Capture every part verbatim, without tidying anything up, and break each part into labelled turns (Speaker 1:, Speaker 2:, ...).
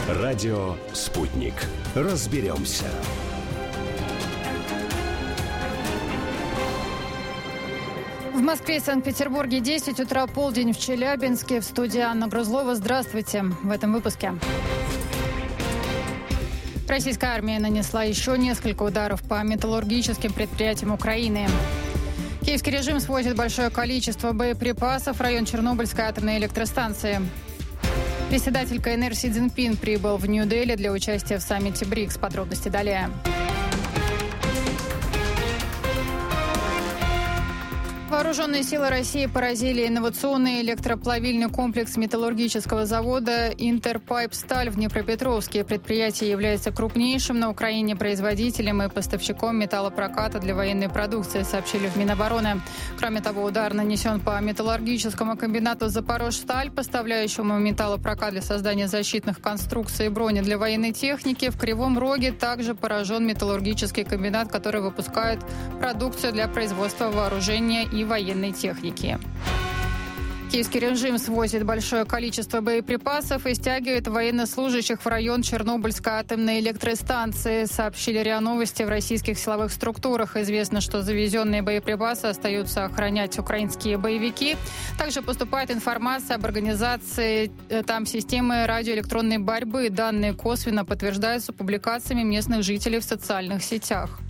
Speaker 1: Радио «Спутник». Разберемся.
Speaker 2: В Москве и Санкт-Петербурге десять утра, полдень в Челябинске. В студии Анна Грузлова. Здравствуйте. В этом выпуске. Российская армия нанесла еще несколько ударов по металлургическим предприятиям Украины. Киевский режим свозит большое количество боеприпасов в район Чернобыльской атомной электростанции. Председатель КНР Си Цзиньпин прибыл в Нью-Дели для участия в саммите БРИКС. Подробности далее. Вооруженные силы России поразили инновационный электроплавильный комплекс металлургического завода «Интерпайп-Сталь» в Днепропетровске. Предприятие является крупнейшим на Украине производителем и поставщиком металлопроката для военной продукции, сообщили в Минобороны. Кроме того, удар нанесен по металлургическому комбинату «Запорожсталь», поставляющему металлопрокат для создания защитных конструкций и брони для военной техники. В Кривом Роге также поражен металлургический комбинат, который выпускает продукцию для производства вооружения и военной техники. Киевский режим свозит большое количество боеприпасов и стягивает военнослужащих в район Чернобыльской атомной электростанции, сообщили РИА Новости в российских силовых структурах. Известно, что завезенные боеприпасы остаются охранять украинские боевики. Также поступает информация об организации там системы радиоэлектронной борьбы. Данные косвенно подтверждаются публикациями местных жителей в социальных сетях.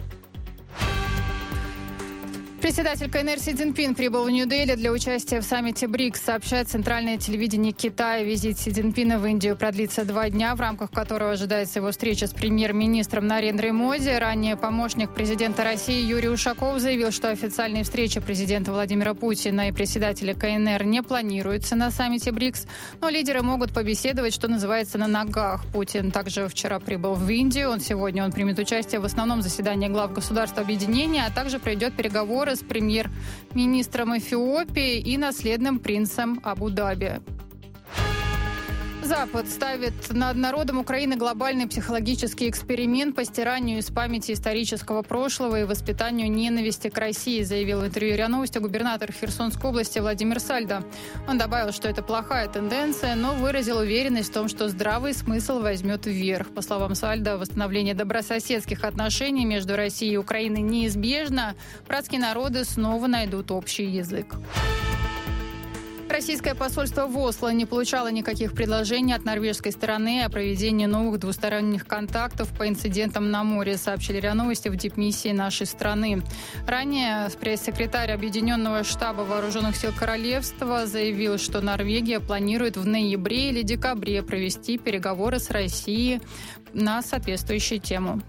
Speaker 2: Председатель КНР Си Цзиньпин прибыл в Нью-Дели для участия в саммите БРИКС, сообщает центральное телевидение Китая. Визит Си Цзиньпина в Индию продлится два дня, в рамках которого ожидается его встреча с премьер-министром Нарендрой Моди. Ранее помощник президента России Юрий Ушаков заявил, что официальные встречи президента Владимира Путина и председателя КНР не планируются на саммите БРИКС, но лидеры могут побеседовать, что называется, на ногах. Путин также вчера прибыл в Индию. Он сегодня он примет участие в основном заседании глав государств объединения, а также проведет переговоры с премьер-министром Эфиопии и наследным принцем Абу-Даби. Запад ставит над народом Украины глобальный психологический эксперимент по стиранию из памяти исторического прошлого и воспитанию ненависти к России, заявил в интервью РИА Новости губернатор Херсонской области Владимир Сальдо. Он добавил, что это плохая тенденция, но выразил уверенность в том, что здравый смысл возьмет вверх. По словам Сальдо, восстановление добрососедских отношений между Россией и Украиной неизбежно. Братские народы снова найдут общий язык. Российское посольство в Осло не получало никаких предложений от норвежской стороны о проведении новых двусторонних контактов по инцидентам на море, сообщили РИА Новости в дипмиссии нашей страны. Ранее пресс-секретарь Объединенного штаба Вооруженных сил Королевства заявил, что Норвегия планирует в ноябре или декабре провести переговоры с Россией на соответствующую тему.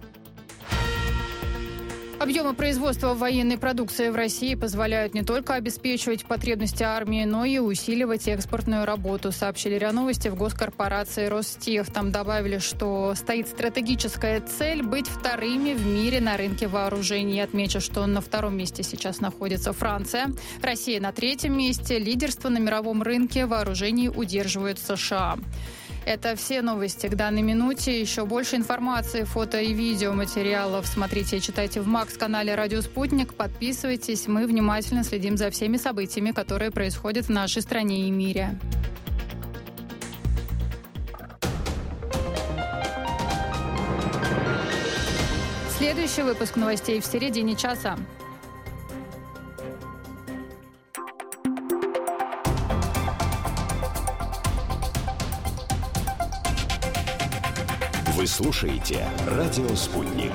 Speaker 2: Объемы производства военной продукции в России позволяют не только обеспечивать потребности армии, но и усиливать экспортную работу, сообщили РИА Новости в госкорпорации Ростех. Там добавили, что стоит стратегическая цель быть вторыми в мире на рынке вооружений. Отмечу, что на втором месте сейчас находится Франция. Россия на третьем месте. Лидерство на мировом рынке вооружений удерживают США. Это все новости к данной минуте. Еще больше информации, фото и видеоматериалов смотрите и читайте в Макс-канале «Радио Спутник». Подписывайтесь. Мы внимательно следим за всеми событиями, которые происходят в нашей стране и мире. Следующий выпуск новостей в середине часа.
Speaker 1: Вы слушаете «Радио Спутник».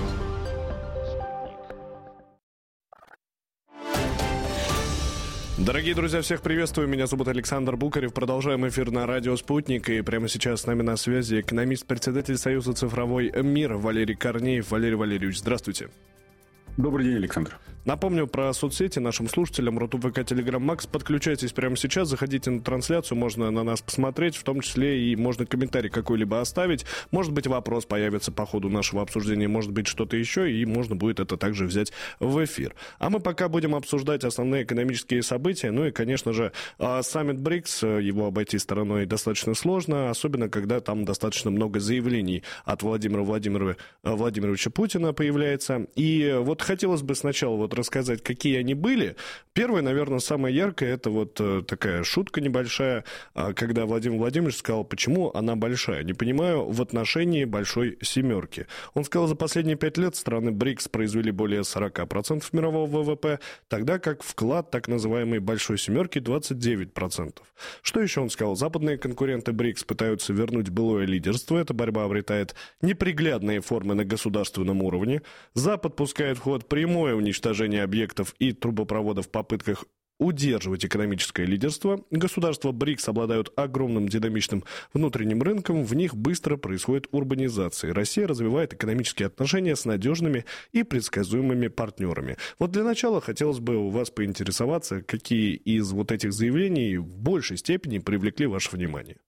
Speaker 3: Дорогие друзья, всех приветствую. Меня зовут Александр Букарев. Продолжаем эфир на радио «Спутник». И прямо сейчас с нами на связи экономист-председатель Союза «Цифровой мир» Валерий Корнеев. Валерий Валерьевич, здравствуйте.
Speaker 4: Добрый день, Александр.
Speaker 3: Напомню про соцсети нашим слушателям. Рутуб ВК, Телеграм, Макс. Подключайтесь прямо сейчас, заходите на трансляцию, можно на нас посмотреть, в том числе и можно комментарий какой-либо оставить. Может быть, вопрос появится по ходу нашего обсуждения, может быть, что-то еще, и можно будет это также взять в эфир. А мы пока будем обсуждать основные экономические события. Ну и, конечно же, саммит БРИКС, его обойти стороной достаточно сложно, особенно когда там достаточно много заявлений от Владимира Владимировича Владимировича Путина появляется. И вот хотелось бы сначала вот рассказать, какие они были. Первое, наверное, самое яркое, это вот такая шутка небольшая, когда Владимир Владимирович сказал, почему она большая. Не понимаю, в отношении большой семерки. Он сказал, за последние пять лет страны БРИКС произвели более сорок процентов мирового ВВП, тогда как вклад так называемой большой семерки двадцать девять процентов. Что еще он сказал? Западные конкуренты БРИКС пытаются вернуть былое лидерство. Эта борьба обретает неприглядные формы на государственном уровне. Запад пускает в ход прямое уничтожение объектов и трубопроводов в попытках удерживать экономическое лидерство. Государства БРИКС обладают огромным динамичным внутренним рынком, в них быстро происходит урбанизация. Россия развивает экономические отношения с надежными и предсказуемыми партнерами. Вот для начала хотелось бы у вас поинтересоваться, какие из вот этих заявлений в большей степени привлекли ваше внимание.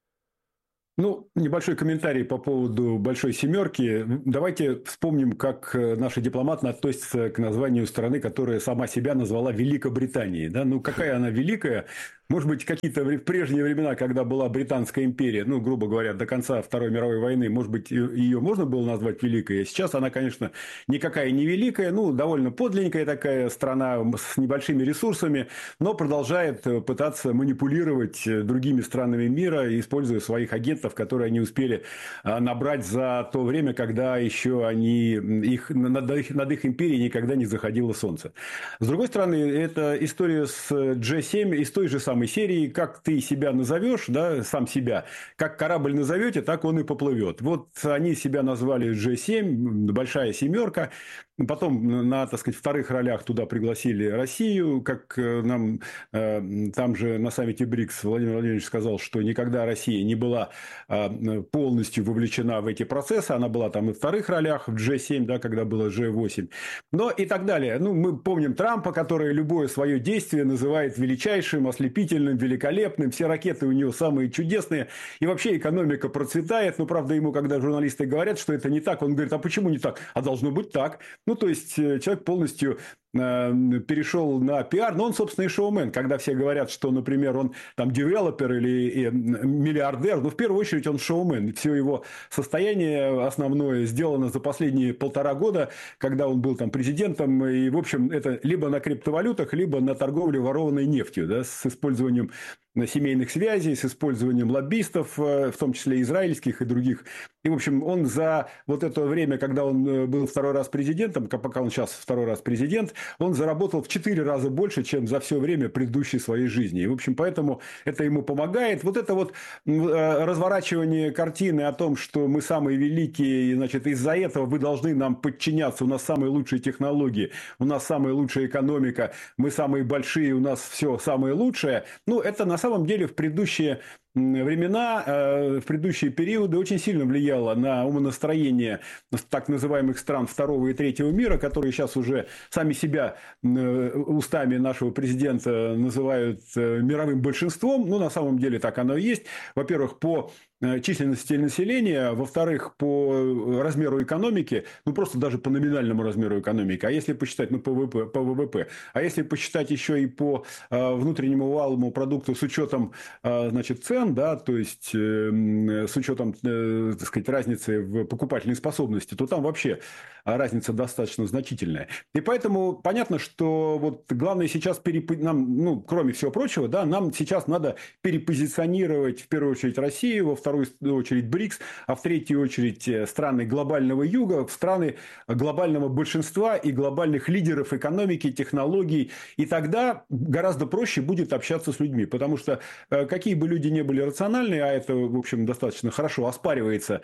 Speaker 4: Ну, небольшой комментарий по поводу «Большой семерки». Давайте вспомним, как наши дипломаты относятся к названию страны, которая сама себя назвала Великобританией. Да? Ну, какая она великая? Может быть, какие-то в прежние времена, когда была Британская империя, ну, грубо говоря, до конца Второй мировой войны, может быть, ее можно было назвать великой. Сейчас она, конечно, никакая не великая, ну, довольно подлинненькая такая страна с небольшими ресурсами, но продолжает пытаться манипулировать другими странами мира, используя своих агентов, которые они успели набрать за то время, когда еще они, их, над, их, над их империей никогда не заходило солнце. С другой стороны, эта история с джи семь из той же самой серии, как ты себя назовешь, да, сам себя, как корабль назовете, так он и поплывет. Вот они себя назвали джи семь, большая семерка. Потом на, так сказать, вторых ролях туда пригласили Россию, как нам э, там же на саммите БРИКС Владимир Владимирович сказал, что никогда Россия не была э, полностью вовлечена в эти процессы, она была там и в вторых ролях в джи семь, да, когда было джи восемь, но и так далее. Ну, мы помним Трампа, который любое свое действие называет величайшим, ослепительным, великолепным, все ракеты у него самые чудесные, и вообще экономика процветает, но, правда, ему, когда журналисты говорят, что это не так, он говорит, а почему не так? А должно быть так. Ну, то есть, человек полностью э, перешел на пиар, но он, собственно, и шоумен. Когда все говорят, что, например, он там девелопер или э, миллиардер, ну, в первую очередь, он шоумен. Все его состояние основное сделано за последние полтора года, когда он был там президентом. И, в общем, это либо на криптовалютах, либо на торговле ворованной нефтью, да, с использованием семейных связей, с использованием лоббистов, в том числе израильских и других. И, в общем, он за вот это время, когда он был второй раз президентом, пока он сейчас второй раз президент, он заработал в четыре раза больше, чем за все время предыдущей своей жизни. И, в общем, поэтому это ему помогает. Вот это вот разворачивание картины о том, что мы самые великие, и, значит, из-за этого вы должны нам подчиняться, у нас самые лучшие технологии, у нас самая лучшая экономика, мы самые большие, у нас все самое лучшее. Ну, это на самом деле в предыдущие времена, в предыдущие периоды очень сильно влияло на умонастроение так называемых стран второго и третьего мира, которые сейчас уже сами себя устами нашего президента называют мировым большинством. Ну, на самом деле так оно и есть. Во-первых, по численности населения, во-вторых, по размеру экономики, ну, просто даже по номинальному размеру экономики, а если посчитать, ну, по ВВП, по ВВП, а если посчитать еще и по внутреннему валовому продукту с учетом, значит, цен, да, то есть с учетом, так сказать, разницы в покупательной способности, то там вообще разница достаточно значительная. И поэтому понятно, что вот главное сейчас переп... нам, ну, кроме всего прочего, да, нам сейчас надо перепозиционировать в первую очередь Россию, во вторую очередь БРИКС, а в третью очередь страны глобального юга, в страны глобального большинства и глобальных лидеров экономики, технологий. И тогда гораздо проще будет общаться с людьми, потому что какие бы люди ни были рациональные, а это, в общем, достаточно хорошо оспаривается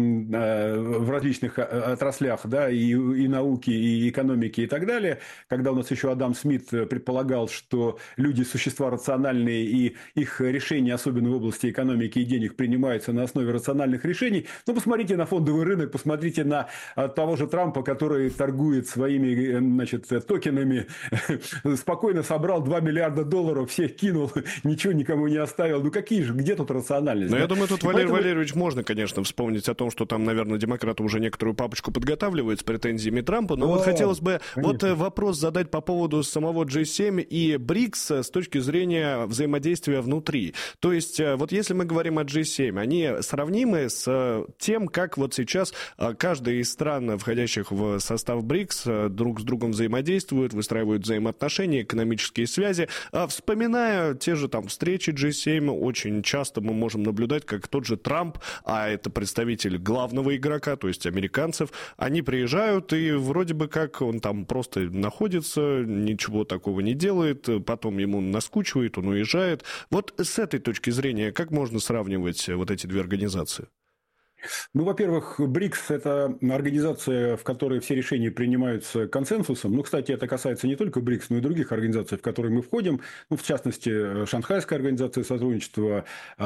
Speaker 4: в различных отраслях, да, и, и науки, и экономики, и так далее, когда у нас еще Адам Смит предполагал, что люди – существа рациональные, и их решения, особенно в области экономики и денег, принимаются на основе рациональных решений. Ну, посмотрите на фондовый рынок, посмотрите на того же Трампа, который торгует своими, значит, токенами, спокойно собрал два миллиарда долларов, всех кинул, ничего никому не оставил. Ну, какие же где тут рациональность?
Speaker 3: Но
Speaker 4: да?
Speaker 3: я думаю, тут, Валерий
Speaker 4: Поэтому...
Speaker 3: Валерьевич, можно, конечно, вспомнить о том, что там, наверное, демократы уже некоторую папочку подготавливают с претензиями Трампа. Но О, вот хотелось бы конечно. вот вопрос задать по поводу самого джи семь и БРИКС с точки зрения взаимодействия внутри. То есть, вот если мы говорим о джи семь, они сравнимы с тем, как вот сейчас каждая из стран, входящих в состав БРИКС, друг с другом взаимодействуют, выстраивают взаимоотношения, экономические связи. А вспоминая те же там встречи джи семь, очень часто мы можем наблюдать, как тот же Трамп, а это представитель главного игрока, то есть американцев, они приезжают, и вроде бы как он там просто находится, ничего такого не делает, потом ему наскучивает, он уезжает. Вот с этой точки зрения, как можно сравнивать вот эти две организации?
Speaker 4: Ну, во-первых, БРИКС – это организация, в которой все решения принимаются консенсусом. Ну, кстати, это касается не только БРИКС, но и других организаций, в которые мы входим. Ну, в частности, Шанхайская организация сотрудничества,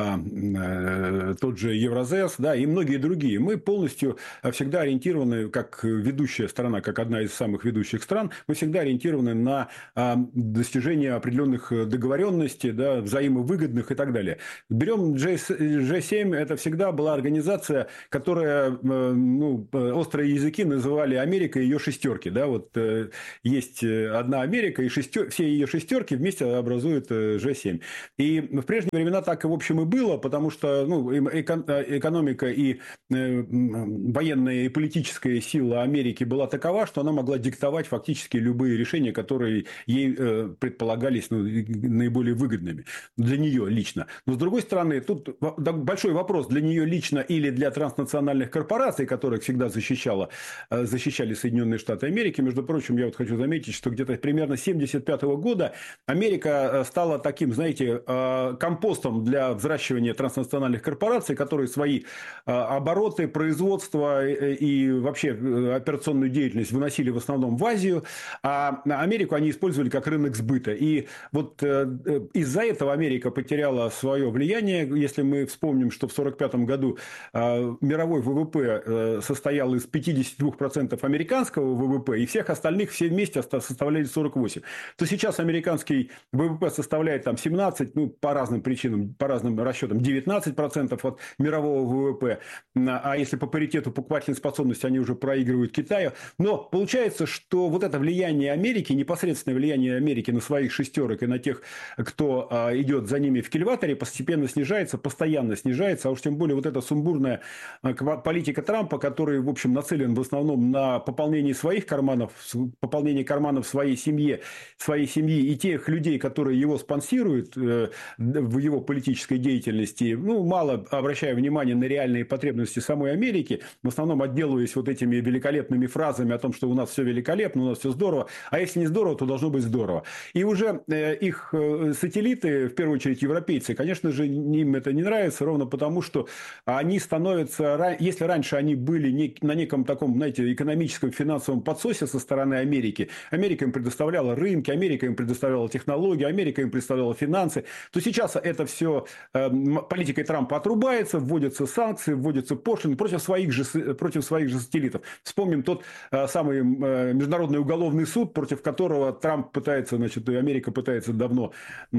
Speaker 4: тот же Евразес, да, и многие другие. Мы полностью всегда ориентированы, как ведущая страна, как одна из самых ведущих стран, мы всегда ориентированы на достижение определенных договоренностей, да, взаимовыгодных и так далее. Берем джи семь, это всегда была организация, которая, ну, острые языки называли Америкой и ее шестерки. Да? Вот есть одна Америка, и шестер... все ее шестерки вместе образуют джи семь. И в прежние времена так, в общем, и было, потому что ну, экономика и военная и политическая сила Америки была такова, что она могла диктовать фактически любые решения, которые ей предполагались ну, наиболее выгодными для нее лично. Но, с другой стороны, тут большой вопрос, для нее лично или для транснациональных корпораций, которых всегда защищала, защищали Соединенные Штаты Америки. Между прочим, я вот хочу заметить, что где-то примерно с семьдесят пятого года Америка стала таким, знаете, компостом для взращивания транснациональных корпораций, которые свои обороты, производство и вообще операционную деятельность выносили в основном в Азию, а Америку они использовали как рынок сбыта. И вот из-за этого Америка потеряла свое влияние. Если мы вспомним, что в сорок пятом году мировой ВВП состоял из пятьдесят два процента американского ВВП, и всех остальных все вместе составляли сорок восемь процентов. То сейчас американский ВВП составляет там семнадцать, ну, по разным причинам, по разным расчетам, девятнадцать процентов от мирового ВВП. А если по паритету покупательной способности они уже проигрывают Китаю. Но получается, что вот это влияние Америки, непосредственное влияние Америки на своих шестерок и на тех, кто идет за ними в кильваторе, постепенно снижается, постоянно снижается. А уж тем более вот эта сумбурная политика Трампа, который, в общем, нацелен в основном на пополнение своих карманов, пополнение карманов своей семье, своей семьи и тех людей, которые его спонсируют в его политической деятельности, ну, мало обращая внимание на реальные потребности самой Америки, в основном отделываясь вот этими великолепными фразами о том, что у нас все великолепно, у нас все здорово, а если не здорово, то должно быть здорово. И уже их сателлиты, в первую очередь европейцы, конечно же, им это не нравится, ровно потому, что они становятся, если раньше они были на неком таком, знаете, экономическом, финансовом подсосе со стороны Америки, Америка им предоставляла рынки, Америка им предоставляла технологии, Америка им предоставляла финансы, то сейчас это все политикой Трампа отрубается, вводятся санкции, вводятся пошлины против своих же, против своих же сателлитов. Вспомним тот самый Международный уголовный суд, против которого Трамп пытается, значит, Америка пытается давно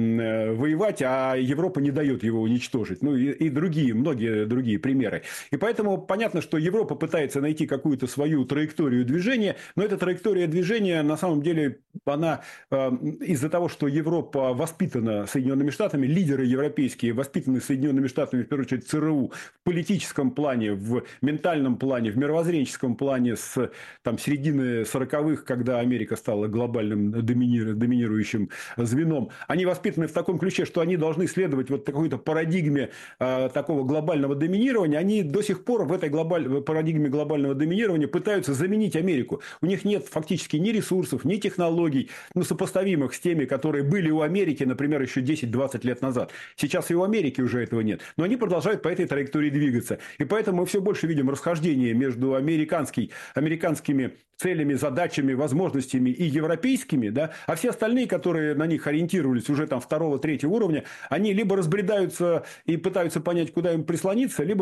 Speaker 4: воевать, а Европа не дает его уничтожить. Ну и, и другие, многие другие примеры. И поэтому понятно, что Европа пытается найти какую-то свою траекторию движения, но эта траектория движения, на самом деле, она из-за того, что Европа воспитана Соединенными Штатами, лидеры европейские воспитаны Соединенными Штатами, в первую очередь ЦРУ, в политическом плане, в ментальном плане, в мировоззренческом плане с там, середины сороковых, когда Америка стала глобальным доминиру, доминирующим звеном, они воспитаны в таком ключе, что они должны следовать вот какой-то парадигме э, такого глобального доминирования. Они до сих пор в этой глобаль... парадигме глобального доминирования пытаются заменить Америку. У них нет фактически ни ресурсов, ни технологий, ну, сопоставимых с теми, которые были у Америки, например, еще десять-двадцать лет назад. Сейчас и у Америки уже этого нет. Но они продолжают по этой траектории двигаться. И поэтому мы все больше видим расхождение между американской, американскими целями, задачами, возможностями и европейскими, да, а все остальные, которые на них ориентировались уже там второго, третьего уровня, они либо разбредаются и пытаются понять, куда им прислониться, либо понимают,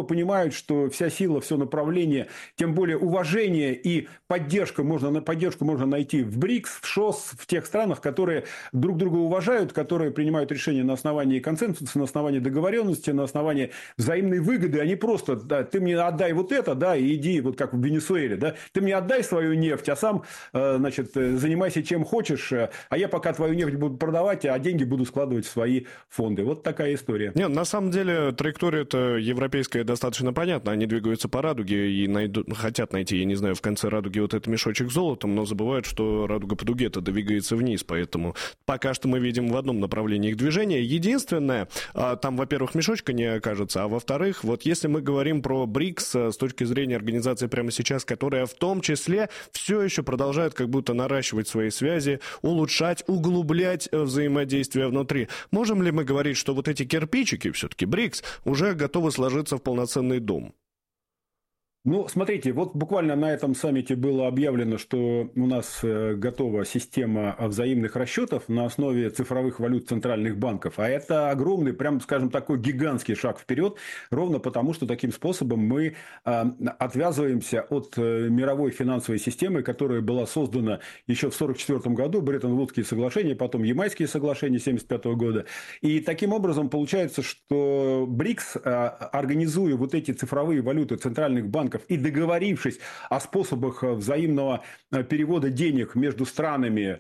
Speaker 4: понимают, что вся сила, все направление, тем более уважение и поддержка можно, поддержку можно найти в БРИКС, в ШОС, в тех странах, которые друг друга уважают, которые принимают решения на основании консенсуса, на основании договоренности, на основании взаимной выгоды. Они просто, да, ты мне отдай вот это, да, и иди, вот как в Венесуэле, да, ты мне отдай свою нефть, а сам, значит, занимайся чем хочешь, а я пока твою нефть буду продавать, а деньги буду складывать в свои фонды. Вот такая история.
Speaker 3: Нет, на самом деле траектория-то европейская достаточно понятна. Они двигаются по радуге и найдут, хотят найти, я не знаю, в конце радуги вот этот мешочек с золотом, но забывают, что радуга по дуге-то двигается вниз, поэтому пока что мы видим в одном направлении их движения. Единственное, там, во-первых, мешочка не окажется, а во-вторых, вот если мы говорим про БРИКС с точки зрения организации прямо сейчас, которая в том числе все еще продолжает как будто наращивать свои связи, улучшать, углублять взаимодействие внутри. Можем ли мы говорить, что вот эти кирпичики, все-таки БРИКС, уже готовы сложиться в полноценный дом?
Speaker 4: Ну, смотрите, вот буквально на этом саммите было объявлено, что у нас готова система взаимных расчетов на основе цифровых валют центральных банков. А это огромный, прям, скажем, такой гигантский шаг вперед, ровно потому, что таким способом мы отвязываемся от мировой финансовой системы, которая была создана еще в сорок четвёртом году, Бреттон-Вудские соглашения, потом Ямайские соглашения семьдесят пятого года. И таким образом получается, что БРИКС, организуя вот эти цифровые валюты центральных банков, и договорившись о способах взаимного перевода денег между странами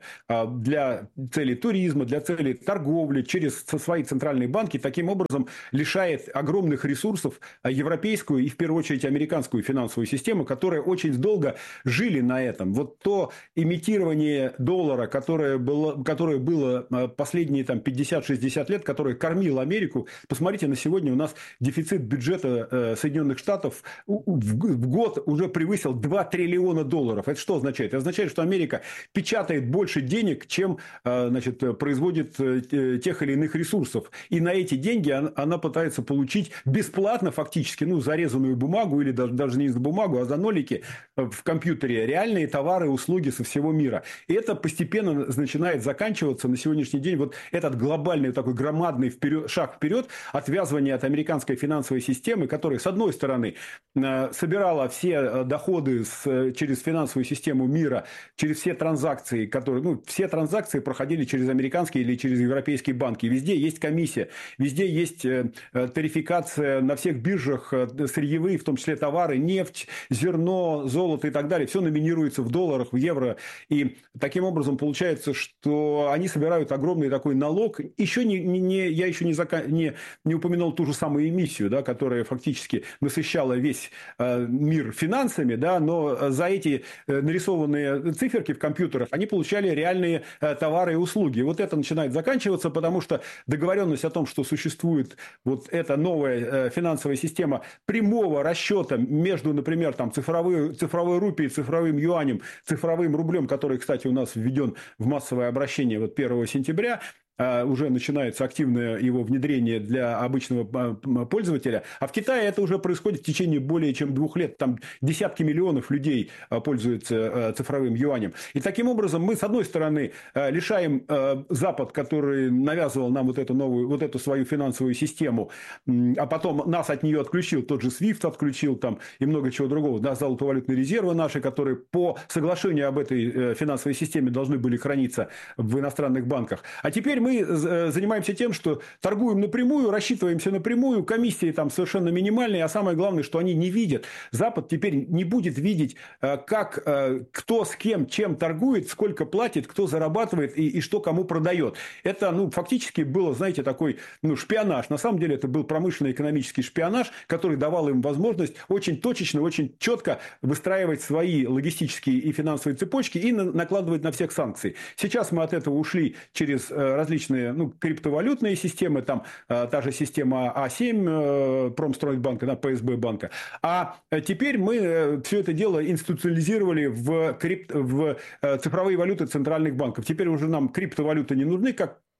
Speaker 4: для целей туризма, для целей торговли, через свои центральные банки, таким образом лишает огромных ресурсов европейскую и, в первую очередь, американскую финансовую систему, которые очень долго жили на этом. Вот то имитирование доллара, которое было, которое было последние там, пятьдесят-шестьдесят лет, которое кормило Америку, посмотрите, на сегодня у нас дефицит бюджета Соединенных Штатов в в год уже превысил два триллиона долларов. Это что означает? Это означает, что Америка печатает больше денег, чем, значит, производит тех или иных ресурсов. И на эти деньги она пытается получить бесплатно фактически, ну, зарезанную бумагу или даже, даже не за бумагу, а за нолики в компьютере реальные товары и услуги со всего мира. И это постепенно начинает заканчиваться на сегодняшний день. Вот этот глобальный такой громадный вперед, шаг вперед, отвязывание от американской финансовой системы, которая, с одной стороны, собирала все доходы с, через финансовую систему мира, через все транзакции, которые, ну, все транзакции проходили через американские или через европейские банки. Везде есть комиссия, везде есть тарификация на всех биржах, сырьевые, в том числе товары, нефть, зерно, золото и так далее. Все номинируется в долларах, в евро. И таким образом получается, что они собирают огромный такой налог. Еще не, не, я еще не, зака... не, не упомянул ту же самую эмиссию, да, которая фактически насыщала весь мир финансами, да, но за эти нарисованные циферки в компьютерах они получали реальные товары и услуги. Вот это начинает заканчиваться, потому что договоренность о том, что существует вот эта новая финансовая система прямого расчета между, например, там, цифровой, цифровой рупией, цифровым юанем, цифровым рублем, который, кстати, у нас введен в массовое обращение вот первого сентября, уже начинается активное его внедрение для обычного пользователя. А в Китае это уже происходит в течение более чем двух лет. Там десятки миллионов людей пользуются цифровым юанем. И таким образом мы, с одной стороны, лишаем Запад, который навязывал нам вот эту новую, вот эту свою финансовую систему, а потом нас от нее отключил, тот же свифт отключил там, и много чего другого. Да, золотовалютные резервы наши, которые по соглашению об этой финансовой системе должны были храниться в иностранных банках. А теперь мы Мы занимаемся тем, что торгуем напрямую, рассчитываемся напрямую, комиссии там совершенно минимальные, а самое главное, что они не видят. Запад теперь не будет видеть, как, кто с кем, чем торгует, сколько платит, кто зарабатывает и, и что кому продает. Это, ну, фактически было, знаете, такой, ну, шпионаж. На самом деле это был промышленно-экономический шпионаж, который давал им возможность очень точечно, очень четко выстраивать свои логистические и финансовые цепочки и на, накладывать на всех санкции. Сейчас мы от этого ушли через различные ну, криптовалютные системы, там э, та же система А семь э, Промстройбанка, да, Пэ Эс Бэ банка. А теперь мы э, все это дело институциализировали в, крипт... в э, цифровые валюты центральных банков. Теперь уже нам криптовалюты не нужны, как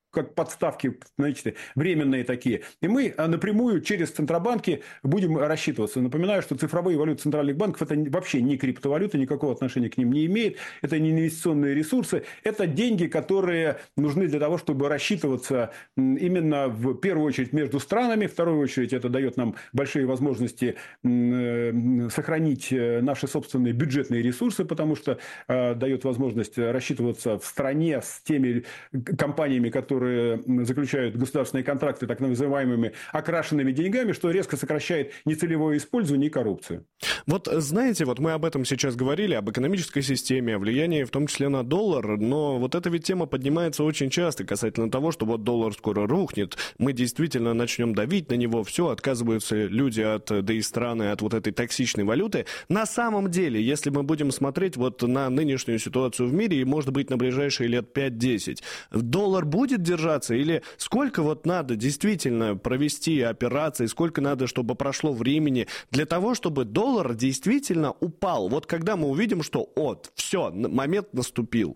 Speaker 4: как подставки, значит, временные такие. И мы напрямую через центробанки будем рассчитываться. Напоминаю, что цифровые валюты центральных банков – это вообще не криптовалюта, никакого отношения к ним не имеет. Это не инвестиционные ресурсы. Это деньги, которые нужны для того, чтобы рассчитываться именно в первую очередь между странами. В вторую очередь это дает нам большие возможности сохранить наши собственные бюджетные ресурсы, потому что дает возможность рассчитываться в стране с теми компаниями, которые которые заключают государственные контракты так называемыми окрашенными деньгами, что резко сокращает нецелевое использование и коррупцию.
Speaker 3: Вот знаете, вот мы об этом сейчас говорили, об экономической системе, о влиянии в том числе на доллар, но вот эта ведь тема поднимается очень часто касательно того, что вот доллар скоро рухнет, мы действительно начнем давить на него, все, отказываются люди от, да и страны от вот этой токсичной валюты. На самом деле, если мы будем смотреть вот на нынешнюю ситуацию в мире и, может быть, на ближайшие лет пять-десять, доллар будет держаться или сколько вот надо действительно провести операции, сколько надо, чтобы прошло времени для того, чтобы доллар действительно упал? Вот когда мы увидим, что от, все, момент наступил.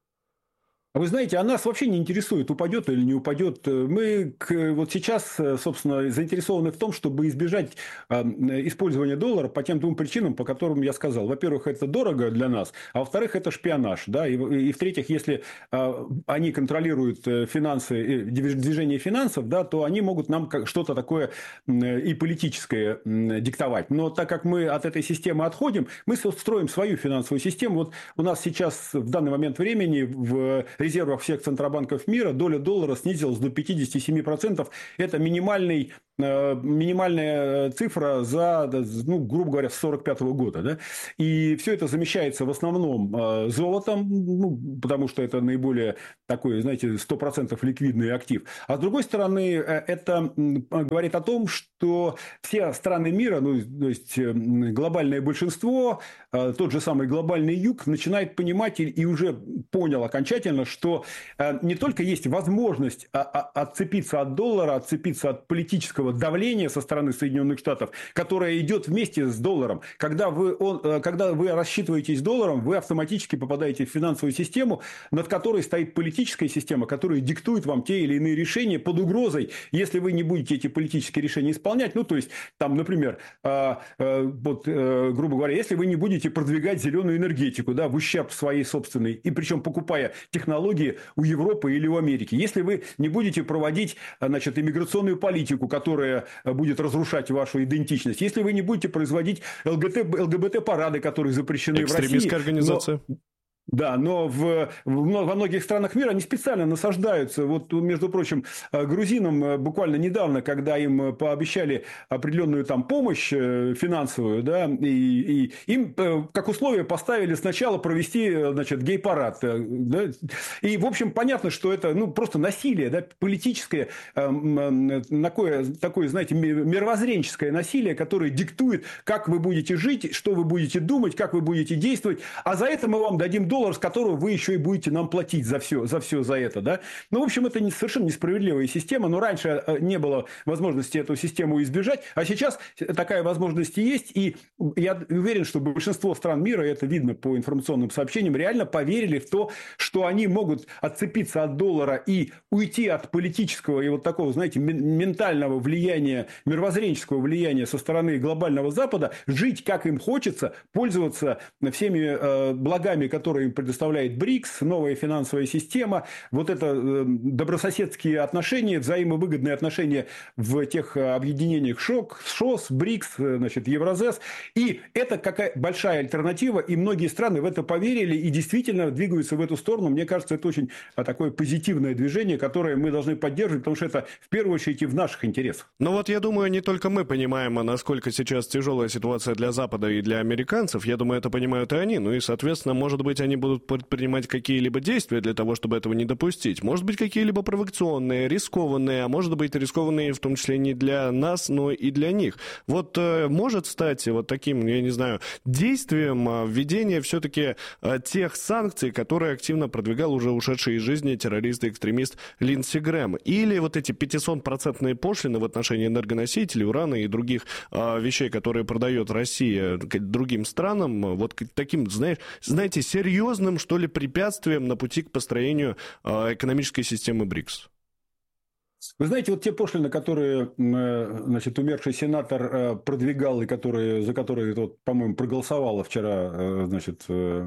Speaker 4: Вы знаете, а нас вообще не интересует, упадет или не упадет. Мы вот сейчас, собственно, заинтересованы в том, чтобы избежать использования доллара по тем двум причинам, по которым я сказал. Во-первых, это дорого для нас, а во-вторых, это шпионаж. Да? И, и в-третьих, если они контролируют финансы, движение финансов, да, то они могут нам что-то такое и политическое диктовать. Но так как мы от этой системы отходим, мы строим свою финансовую систему. Вот у нас сейчас в данный момент времени в резервах всех центробанков мира доля доллара снизилась до пятьдесят семь процентов. Это минимальный, минимальная цифра за, ну, грубо говоря, с сорок пятого года. Да? И все это замещается в основном золотом, ну, потому что это наиболее такой, знаете, сто процентов ликвидный актив. А с другой стороны, это говорит о том, что все страны мира, ну, то есть глобальное большинство, тот же самый глобальный юг, начинает понимать и уже понял окончательно, что не только есть возможность отцепиться от доллара, отцепиться от политического давления со стороны Соединенных Штатов, которое идет вместе с долларом. Когда вы, он, когда вы рассчитываетесь долларом, вы автоматически попадаете в финансовую систему, над которой стоит политическая система, которая диктует вам те или иные решения под угрозой, если вы не будете эти политические решения исполнять. Ну, то есть, там, например, вот, грубо говоря, если вы не будете продвигать зеленую энергетику, да, в ущерб своей собственной, и причем покупая технологии у Европы или у Америки. Если вы не будете проводить, значит, иммиграционную политику, которая будет разрушать вашу идентичность, если вы не будете производить ЛГБТ-парады, которые запрещены в России.
Speaker 3: Экстремистская организация.
Speaker 4: Но... Да, но в, в, во многих странах мира они специально насаждаются. Вот, между прочим, грузинам буквально недавно, когда им пообещали определенную там помощь финансовую, да, и, и им как условие поставили сначала провести, значит, гей-парад. Да, и, в общем, понятно, что это, ну, просто насилие, да, политическое, такое, такое, знаете, мировоззренческое насилие, которое диктует, как вы будете жить, что вы будете думать, как вы будете действовать, а за это мы вам дадим доллар, с которого вы еще и будете нам платить за все, за все за это. Да? Ну, в общем, это не, совершенно несправедливая система, но раньше не было возможности эту систему избежать, а сейчас такая возможность есть, и я уверен, что большинство стран мира, это видно по информационным сообщениям, реально поверили в то, что они могут отцепиться от доллара и уйти от политического и вот такого, знаете, ментального влияния, мировоззренческого влияния со стороны глобального Запада, жить как им хочется, пользоваться всеми э, благами, которые им предоставляет БРИКС, новая финансовая система, вот это э, добрососедские отношения, взаимовыгодные отношения в тех объединениях ШОК, ШОС, БРИКС, значит, Евразес. И это какая большая альтернатива, и многие страны в это поверили и действительно двигаются в эту сторону. Мне кажется, это очень такое позитивное движение, которое мы должны поддерживать, потому что это в первую очередь и в наших интересах.
Speaker 3: Ну вот я думаю, не только мы понимаем, насколько сейчас тяжелая ситуация для Запада и для американцев. Я думаю, это понимают и они. Ну и, соответственно, может быть, они будут предпринимать какие-либо действия для того, чтобы этого не допустить. Может быть, какие-либо провокационные, рискованные, а может быть, рискованные в том числе не для нас, но и для них. Вот э, может стать вот таким, я не знаю, действием введения все-таки э, тех санкций, которые активно продвигал уже ушедший из жизни террорист и экстремист Линдси Грэм. Или вот эти пятисотпроцентные пошлины в отношении энергоносителей, урана и других э, вещей, которые продает Россия другим странам, вот таким, знаешь, знаете, серьезным, что ли, препятствием на пути к построению э, экономической системы БРИКС?
Speaker 4: Вы знаете, вот те пошлины, которые, значит, умерший сенатор продвигал и которые, за которые, вот, по-моему, проголосовала вчера, значит,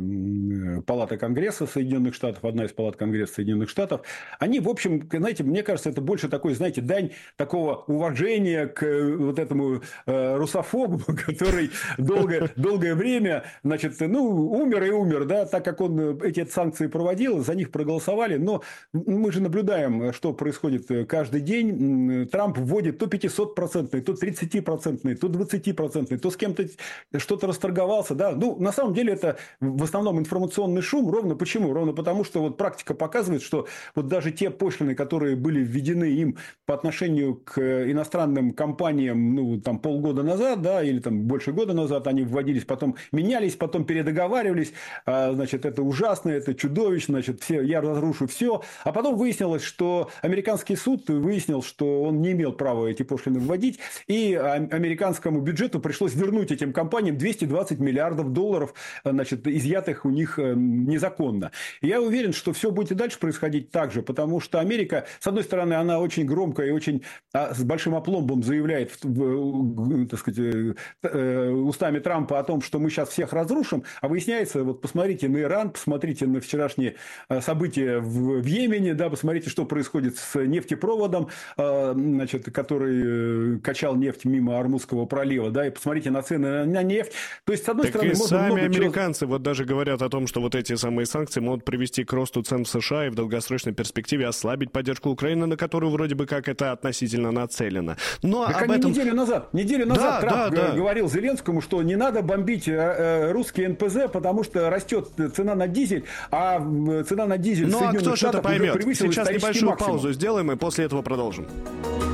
Speaker 4: Палата Конгресса Соединенных Штатов, одна из палат Конгресса Соединенных Штатов, они, в общем, знаете, мне кажется, это больше такой, знаете, дань такого уважения к вот этому русофобу, который долгое, долгое время, значит, ну, умер и умер, да, так как он эти санкции проводил, за них проголосовали, но мы же наблюдаем, что происходит каждый день. Трамп вводит то пятисотпроцентные, то тридцатипроцентные, то двадцатипроцентные, то с кем-то что-то расторговался. Да? Ну, на самом деле, это в основном информационный шум. Ровно почему? Ровно потому, что вот практика показывает, что вот даже те пошлины, которые были введены им по отношению к иностранным компаниям, ну, там, полгода назад, да, или там больше года назад, они вводились, потом менялись, потом передоговаривались. А, значит, это ужасно, это чудовищно, значит, все, я разрушу все. А потом выяснилось, что американский суд выяснил, что он не имел права эти пошлины вводить, и американскому бюджету пришлось вернуть этим компаниям двести двадцать миллиардов долларов, значит, изъятых у них незаконно. И я уверен, что все будет и дальше происходить так же, потому что Америка, с одной стороны, она очень громко и очень с большим опломбом заявляет, так сказать, устами Трампа о том, что мы сейчас всех разрушим, а выясняется, вот посмотрите на Иран, посмотрите на вчерашние события в Йемене, да, посмотрите, что происходит с нефтепроводом, значит, который качал нефть мимо Ормузского пролива, да, и посмотрите на цены на нефть. То есть, с одной
Speaker 3: так
Speaker 4: стороны,
Speaker 3: и
Speaker 4: можно
Speaker 3: сами
Speaker 4: много
Speaker 3: американцы
Speaker 4: чего...
Speaker 3: вот даже говорят о том, что вот эти самые санкции могут привести к росту цен в США и в долгосрочной перспективе ослабить поддержку Украины, на которую вроде бы как это относительно нацелено. Но
Speaker 4: так
Speaker 3: об
Speaker 4: они
Speaker 3: этом...
Speaker 4: неделю назад, неделю назад
Speaker 3: да,
Speaker 4: Трамп
Speaker 3: да, да.
Speaker 4: говорил Зеленскому, что не надо бомбить русский эн пэ зэ, потому что растет цена на дизель, а цена на дизель
Speaker 3: ну,
Speaker 4: Соединенных
Speaker 3: а кто
Speaker 4: Штатов
Speaker 3: что-то поймет.
Speaker 4: уже превысила
Speaker 3: Сейчас
Speaker 4: исторический
Speaker 3: небольшую
Speaker 4: максимум.
Speaker 3: паузу сделаем и после этого продолжим.